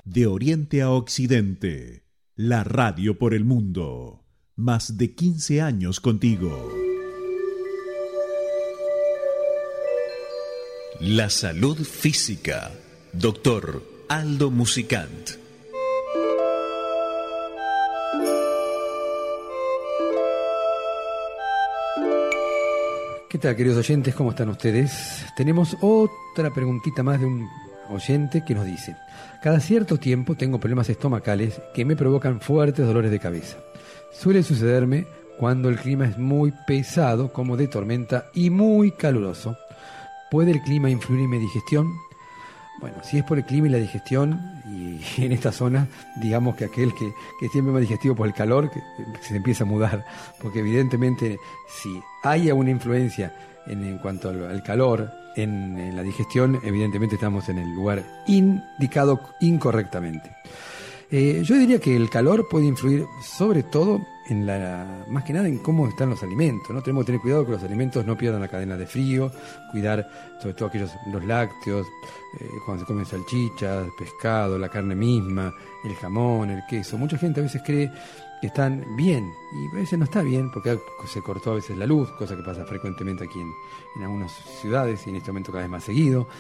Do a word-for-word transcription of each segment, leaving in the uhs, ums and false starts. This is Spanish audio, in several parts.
De Oriente a Occidente, la radio por el mundo. Más de quince años contigo. La salud física. Doctor Aldo Musicant. ¿Qué tal, queridos oyentes? ¿Cómo están ustedes? Tenemos otra preguntita más de un oyente que nos dice: cada cierto tiempo tengo problemas estomacales que me provocan fuertes dolores de cabeza. Suele sucederme cuando el clima es muy pesado, como de tormenta, y muy caluroso. ¿Puede el clima influir en mi digestión? Bueno, si es por el clima y la digestión, y en esta zona, digamos que aquel que, que tiene más digestivo por el calor, que, que se empieza a mudar, porque evidentemente si haya una influencia en, en cuanto al, al calor en, en la digestión, evidentemente estamos en el lugar indicado incorrectamente. Eh, yo diría que el calor puede influir sobre todo en la, más que nada en cómo están los alimentos, ¿no? Tenemos que tener cuidado que los alimentos no pierdan la cadena de frío, cuidar sobre todo aquellos, los lácteos, eh, cuando se comen salchichas, pescado, la carne misma, el jamón, el queso. Mucha gente a veces cree que están bien y a veces no está bien porque se cortó a veces la luz, cosa que pasa frecuentemente aquí en, en algunas ciudades y en este momento cada vez más seguido.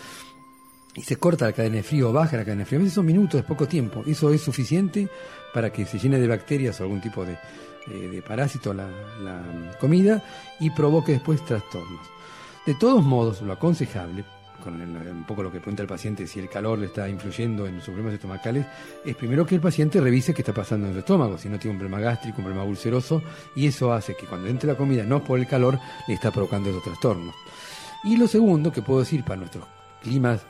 Y se corta la cadena de frío, baja la cadena de frío. A veces son minutos, es poco tiempo. Eso es suficiente para que se llene de bacterias o algún tipo de, de, de parásito la, la comida y provoque después trastornos. De todos modos, lo aconsejable, con el, un poco lo que pregunta el paciente, si el calor le está influyendo en sus problemas estomacales, es primero que el paciente revise qué está pasando en su estómago, si no tiene un problema gástrico, un problema ulceroso, y eso hace que cuando entre la comida, no por el calor, le está provocando esos trastornos. Y lo segundo que puedo decir para nuestros climas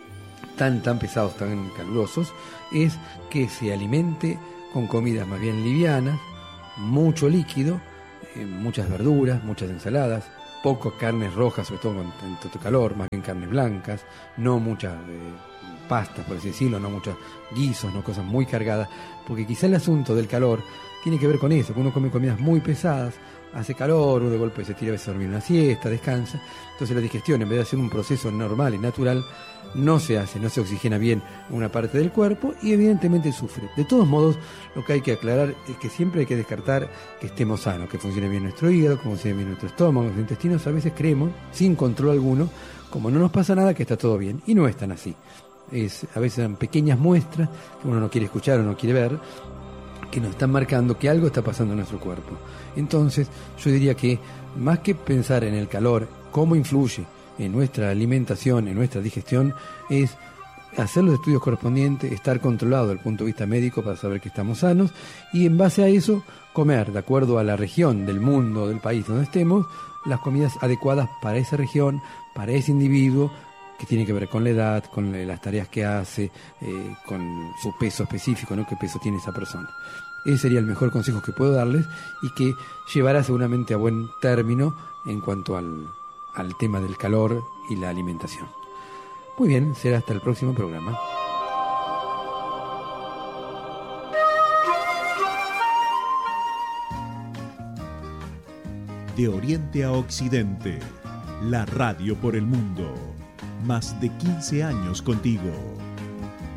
tan tan pesados, tan calurosos, es que se alimente con comidas más bien livianas, mucho líquido, eh, muchas verduras, muchas ensaladas, poco carnes rojas, sobre todo con tanto calor, más bien carnes blancas, no muchas eh, pastas, por así decirlo, no muchos guisos, no cosas muy cargadas, porque quizá el asunto del calor tiene que ver con eso, que uno come comidas muy pesadas, hace calor, uno de golpe se tira a veces a dormir una siesta, descansa, entonces la digestión, en vez de hacer un proceso normal y natural, no se hace, no se oxigena bien una parte del cuerpo y evidentemente sufre. De todos modos, lo que hay que aclarar es que siempre hay que descartar que estemos sanos, que funcione bien nuestro hígado, que funcione bien nuestro estómago, nuestros intestinos. A veces creemos, sin control alguno, como no nos pasa nada, que está todo bien, y no es tan así. Es, a veces son pequeñas muestras que uno no quiere escuchar o no quiere ver, que nos están marcando que algo está pasando en nuestro cuerpo. Entonces, yo diría que más que pensar en el calor, cómo influye en nuestra alimentación, en nuestra digestión, es hacer los estudios correspondientes, estar controlado desde el punto de vista médico para saber que estamos sanos y en base a eso comer, de acuerdo a la región del mundo, del país donde estemos, las comidas adecuadas para esa región, para ese individuo, que tiene que ver con la edad, con las tareas que hace, eh, con su peso específico, ¿no? ¿Qué peso tiene esa persona? Ese sería el mejor consejo que puedo darles y que llevará seguramente a buen término en cuanto al, al tema del calor y la alimentación. Muy bien, será hasta el próximo programa. De Oriente a Occidente, la radio por el mundo. Más de quince años contigo.